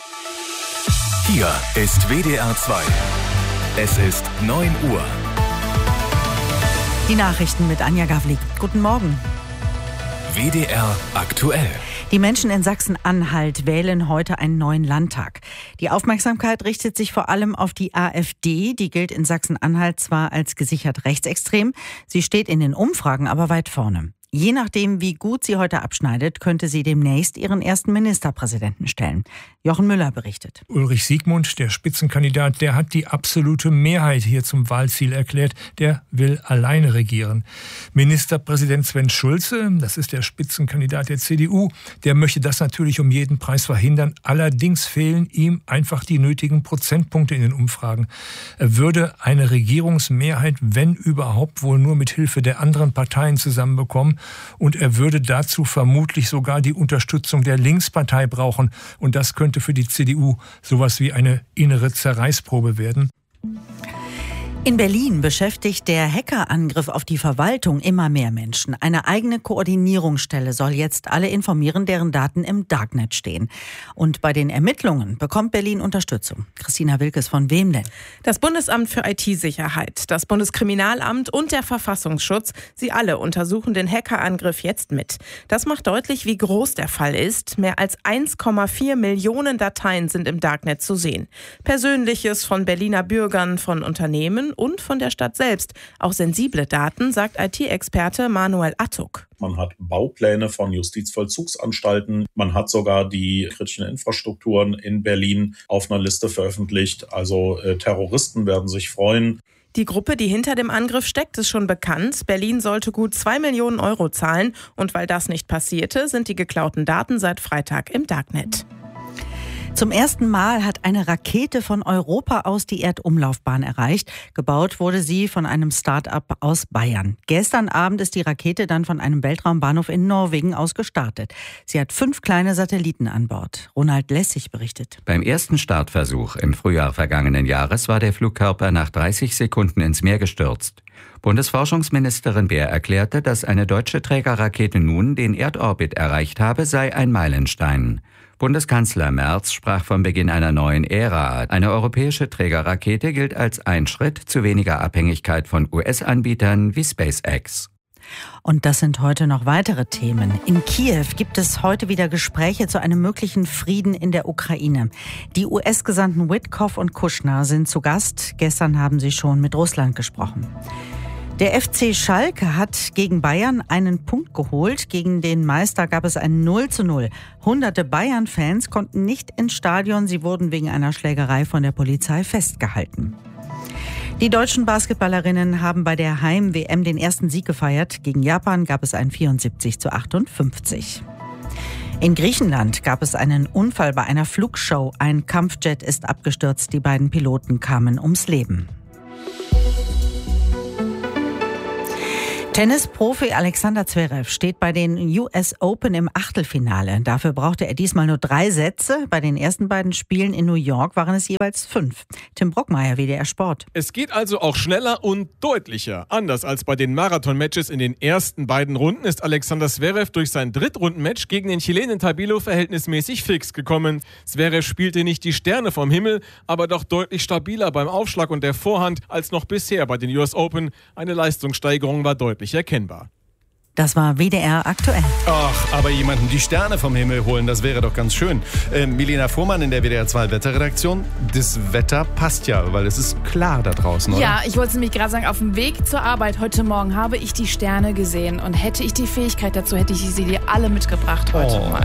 Hier ist WDR 2. Es ist 9 Uhr. Die Nachrichten mit Anja Gawlik. Guten Morgen. WDR aktuell. Die Menschen in Sachsen-Anhalt wählen heute einen neuen Landtag. Die Aufmerksamkeit richtet sich vor allem auf die AfD. Die gilt in Sachsen-Anhalt zwar als gesichert rechtsextrem, sie steht in den Umfragen aber weit vorne. Je nachdem, wie gut sie heute abschneidet, könnte sie demnächst ihren ersten Ministerpräsidenten stellen. Jochen Müller berichtet. Ulrich Siegmund, der Spitzenkandidat, der hat die absolute Mehrheit hier zum Wahlziel erklärt. Der will alleine regieren. Ministerpräsident Sven Schulze, das ist der Spitzenkandidat der CDU, der möchte das natürlich um jeden Preis verhindern. Allerdings fehlen ihm einfach die nötigen Prozentpunkte in den Umfragen. Er würde eine Regierungsmehrheit, wenn überhaupt, wohl nur mit Hilfe der anderen Parteien zusammenbekommen. Und er würde dazu vermutlich sogar die Unterstützung der Linkspartei brauchen. Und das könnte für die CDU sowas wie eine innere Zerreißprobe werden. In Berlin beschäftigt der Hackerangriff auf die Verwaltung immer mehr Menschen. Eine eigene Koordinierungsstelle soll jetzt alle informieren, deren Daten im Darknet stehen. Und bei den Ermittlungen bekommt Berlin Unterstützung. Christina Wilkes, von wem denn? Das Bundesamt für IT-Sicherheit, das Bundeskriminalamt und der Verfassungsschutz, sie alle untersuchen den Hackerangriff jetzt mit. Das macht deutlich, wie groß der Fall ist. Mehr als 1,4 Millionen Dateien sind im Darknet zu sehen. Persönliches von Berliner Bürgern, von Unternehmen und von der Stadt selbst. Auch sensible Daten, sagt IT-Experte Manuel Attuk. Man hat Baupläne von Justizvollzugsanstalten. Man hat sogar die kritischen Infrastrukturen in Berlin auf einer Liste veröffentlicht. Also Terroristen werden sich freuen. Die Gruppe, die hinter dem Angriff steckt, ist schon bekannt. Berlin sollte gut 2 Millionen Euro zahlen. Und weil das nicht passierte, sind die geklauten Daten seit Freitag im Darknet. Zum ersten Mal hat eine Rakete von Europa aus die Erdumlaufbahn erreicht. Gebaut wurde sie von einem Start-up aus Bayern. Gestern Abend ist die Rakete dann von einem Weltraumbahnhof in Norwegen aus gestartet. Sie hat 5 kleine Satelliten an Bord. Ronald Lessig berichtet. Beim ersten Startversuch im Frühjahr vergangenen Jahres war der Flugkörper nach 30 Sekunden ins Meer gestürzt. Bundesforschungsministerin Beer erklärte, dass eine deutsche Trägerrakete nun den Erdorbit erreicht habe, sei ein Meilenstein. Bundeskanzler Merz sprach vom Beginn einer neuen Ära. Eine europäische Trägerrakete gilt als ein Schritt zu weniger Abhängigkeit von US-Anbietern wie SpaceX. Und das sind heute noch weitere Themen. In Kiew gibt es heute wieder Gespräche zu einem möglichen Frieden in der Ukraine. Die US-Gesandten Witkoff und Kushner sind zu Gast. Gestern haben sie schon mit Russland gesprochen. Der FC Schalke hat gegen Bayern einen Punkt geholt. Gegen den Meister gab es ein 0:0. Hunderte Bayern-Fans konnten nicht ins Stadion. Sie wurden wegen einer Schlägerei von der Polizei festgehalten. Die deutschen Basketballerinnen haben bei der Heim-WM den ersten Sieg gefeiert. Gegen Japan gab es ein 74:58. In Griechenland gab es einen Unfall bei einer Flugshow. Ein Kampfjet ist abgestürzt. Die beiden Piloten kamen ums Leben. Tennisprofi Alexander Zverev steht bei den US Open im Achtelfinale. Dafür brauchte er diesmal nur 3 Sätze. Bei den ersten beiden Spielen in New York waren es jeweils 5. Tim Brockmeier, WDR Sport. Es geht also auch schneller und deutlicher. Anders als bei den Marathon-Matches in den ersten beiden Runden ist Alexander Zverev durch sein Drittrunden-Match gegen den Chilenen Tabilo verhältnismäßig fix gekommen. Zverev spielte nicht die Sterne vom Himmel, aber doch deutlich stabiler beim Aufschlag und der Vorhand als noch bisher bei den US Open. Eine Leistungssteigerung war deutlich erkennbar. Das war WDR aktuell. Ach, aber jemanden die Sterne vom Himmel holen, das wäre doch ganz schön. Milena Fuhrmann in der WDR 2 Wetterredaktion. Das Wetter passt ja, weil es ist klar da draußen, oder? Ja, ich wollte es nämlich gerade sagen, auf dem Weg zur Arbeit heute Morgen habe ich die Sterne gesehen. Und hätte ich die Fähigkeit dazu, hätte ich sie dir alle mitgebracht heute mal.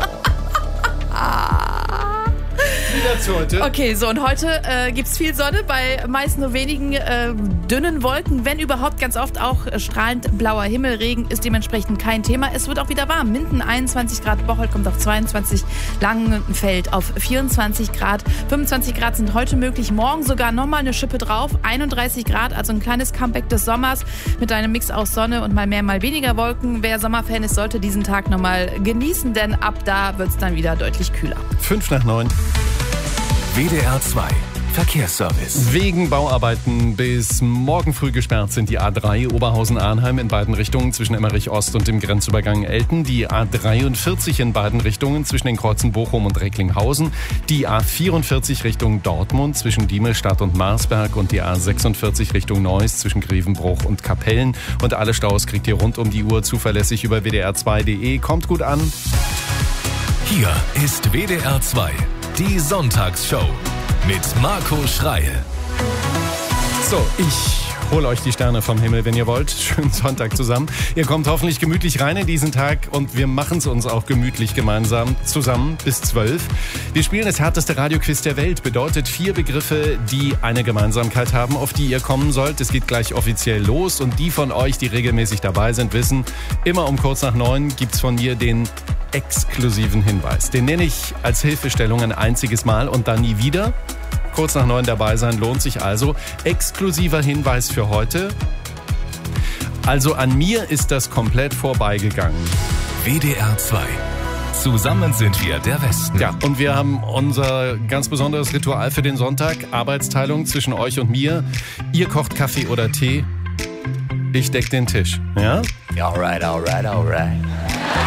Heute. Okay, so und heute gibt's viel Sonne bei meist nur wenigen dünnen Wolken, wenn überhaupt ganz oft auch strahlend blauer Himmel. Regen ist dementsprechend kein Thema. Es wird auch wieder warm. Minden 21 Grad, Bocholt kommt auf 22, Langenfeld auf 24 Grad. 25 Grad sind heute möglich, morgen sogar nochmal eine Schippe drauf. 31 Grad, also ein kleines Comeback des Sommers mit einem Mix aus Sonne und mal mehr, mal weniger Wolken. Wer Sommerfan ist, sollte diesen Tag nochmal genießen, denn ab da wird's dann wieder deutlich kühler. 5 nach 9. WDR 2. Verkehrsservice. Wegen Bauarbeiten bis morgen früh gesperrt sind die A3 Oberhausen-Arnheim in beiden Richtungen zwischen Emmerich Ost und dem Grenzübergang Elten, die A43 in beiden Richtungen zwischen den Kreuzen Bochum und Recklinghausen, die A44 Richtung Dortmund zwischen Diemelstadt und Marsberg und die A46 Richtung Neuss zwischen Grevenbruch und Kapellen. Und alle Staus kriegt ihr rund um die Uhr zuverlässig über wdr2.de. Kommt gut an. Hier ist WDR 2, die Sonntagsshow mit Marco Schreil. So, ich hole euch die Sterne vom Himmel, wenn ihr wollt. Schönen Sonntag zusammen. Ihr kommt hoffentlich gemütlich rein in diesen Tag und wir machen es uns auch gemütlich gemeinsam zusammen bis 12. Wir spielen das härteste Radioquiz der Welt. Bedeutet 4 Begriffe, die eine Gemeinsamkeit haben, auf die ihr kommen sollt. Es geht gleich offiziell los und die von euch, die regelmäßig dabei sind, wissen, immer um kurz nach 9 gibt's von mir den exklusiven Hinweis. Den nenne ich als Hilfestellung ein einziges Mal und dann nie wieder. Kurz nach 9 dabei sein lohnt sich also. Exklusiver Hinweis für heute. Also an mir ist das komplett vorbeigegangen. WDR 2. Zusammen sind wir der Westen. Ja, und wir haben unser ganz besonderes Ritual für den Sonntag. Arbeitsteilung zwischen euch und mir. Ihr kocht Kaffee oder Tee. Ich deck den Tisch. Ja? Alright.